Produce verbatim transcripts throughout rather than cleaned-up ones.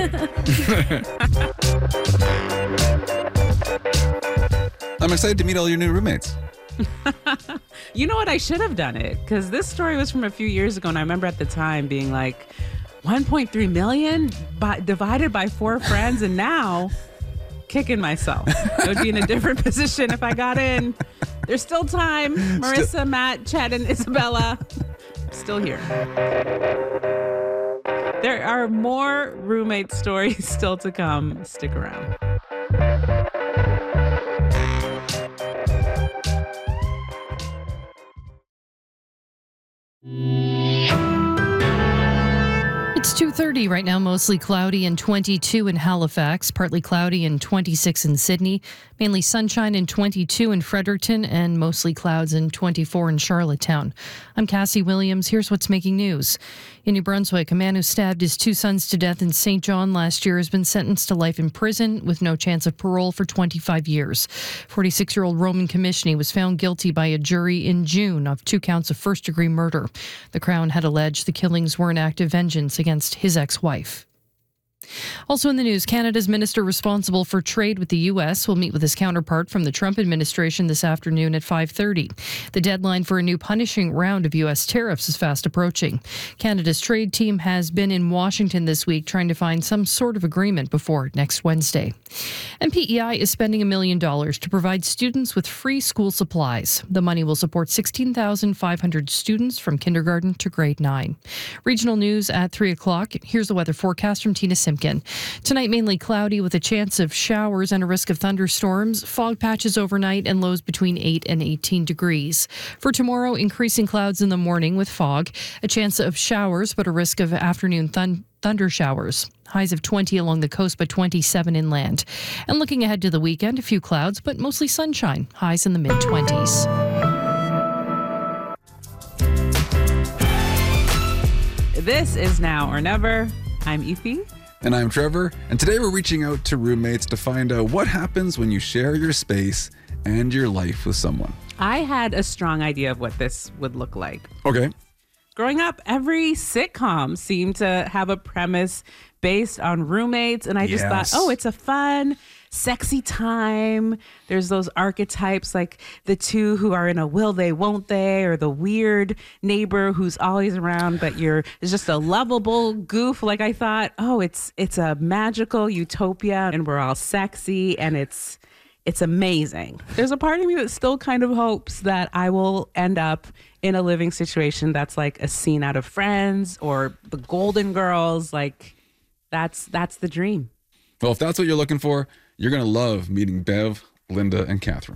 I'm excited to meet all your new roommates. You know what? I should have done it because this story was from a few years ago. And I remember at the time being like, one point three million by, divided by four friends. And now kicking myself. I would be in a different position if I got in. There's still time. Marissa, still- Matt, Chet, and Isabella still here. There are more roommate stories still to come. Stick around. It's two thirty right now, mostly cloudy and twenty-two in Halifax, partly cloudy and twenty-six in Sydney, mainly sunshine and twenty-two in Fredericton, and mostly clouds and twenty-four in Charlottetown. I'm Cassie Williams. Here's what's making news. In New Brunswick, a man who stabbed his two sons to death in Saint John last year has been sentenced to life in prison with no chance of parole for twenty-five years. forty-six-year-old Roman Commissioner was found guilty by a jury in June of two counts of first-degree murder. The Crown had alleged the killings were an act of vengeance against his ex-wife. Also in the news, Canada's minister responsible for trade with the U S will meet with his counterpart from the Trump administration this afternoon at five thirty. The deadline for a new punishing round of U S tariffs is fast approaching. Canada's trade team has been in Washington this week trying to find some sort of agreement before next Wednesday. And P E I is spending a million dollars to provide students with free school supplies. The money will support sixteen thousand five hundred students from kindergarten to grade nine. Regional news at three o'clock. Here's the weather forecast from Tina Simpkin. Tonight, mainly cloudy with a chance of showers and a risk of thunderstorms. Fog patches overnight and lows between eight and eighteen degrees. For tomorrow, increasing clouds in the morning with fog. A chance of showers, but a risk of afternoon thun- thunder showers. Highs of twenty along the coast, but twenty-seven inland. And looking ahead to the weekend, a few clouds, but mostly sunshine. Highs in the mid-twenties. This is Now or Never. I'm Efi. And I'm Trevor, and today we're reaching out to roommates to find out what happens when you share your space and your life with someone. I had a strong idea of what this would look like. Okay. Growing up, every sitcom seemed to have a premise based on roommates, and I just Yes. thought, oh, it's a fun, sexy time. There's those archetypes like the two who are in a will they, won't they, or the weird neighbor who's always around, but you're it's just a lovable goof. Like I thought, oh, it's it's a magical utopia, and we're all sexy, and it's it's amazing. There's a part of me that still kind of hopes that I will end up in a living situation that's like a scene out of Friends or The Golden Girls. Like that's that's the dream. Well, if that's what you're looking for, you're going to love meeting Bev, Linda, and Catherine.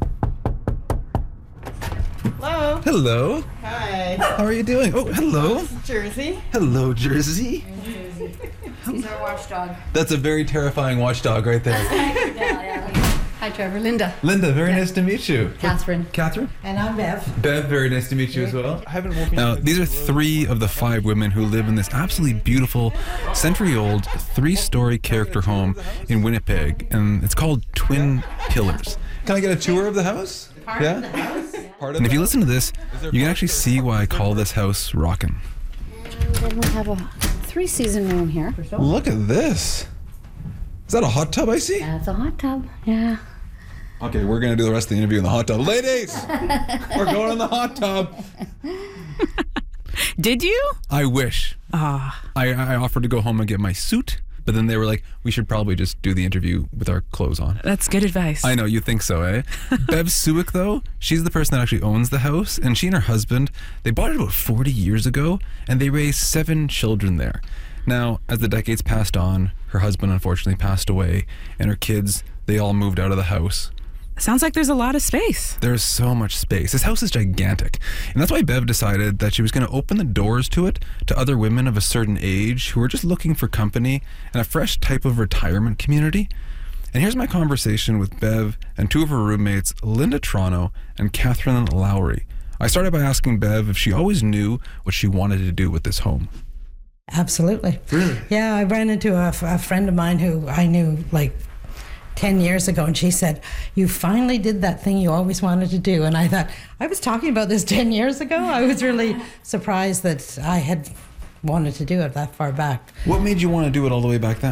Hello. Hello. Hi. How are you doing? Oh, hello. Jersey. Hello, Jersey. He's our watchdog. That's a very terrifying watchdog right there. Hi, Trevor. Linda. Linda, very nice to meet you. Catherine. Catherine? And I'm Bev. Bev, very nice to meet you as well. I haven't woken Now, these are three of the five women who live in this absolutely beautiful, century-old, three-story character home in Winnipeg, and it's called Twin Pillars. Can I get a tour of the house? Part yeah? of the house. Part of and if you listen to this, you can actually see why I call this house rockin'. And then we have a three-season room here. Look at this. Is that a hot tub I see? That's a hot tub. Yeah. Okay, we're going to do the rest of the interview in the hot tub. Ladies, we're going in the hot tub. Did you? I wish. Ah. I, I offered to go home and get my suit, but then they were like, we should probably just do the interview with our clothes on. That's good advice. I know, you think so, eh? Bev Suick, though, she's the person that actually owns the house, and she and her husband, they bought it about forty years ago, and they raised seven children there. Now, as the decades passed on, her husband unfortunately passed away, and her kids, they all moved out of the house. Sounds like there's a lot of space. There's so much space. This house is gigantic. And that's why Bev decided that she was going to open the doors to it to other women of a certain age who are just looking for company and a fresh type of retirement community. And here's my conversation with Bev and two of her roommates, Linda Toronto and Catherine Lowry. I started by asking Bev if she always knew what she wanted to do with this home. Absolutely. Really? Yeah, I ran into a, a friend of mine who I knew like ten years ago, and she said, you finally did that thing you always wanted to do. And I thought, I was talking about this ten years ago. I was really surprised that I had wanted to do it that far back. What made you want to do it all the way back then?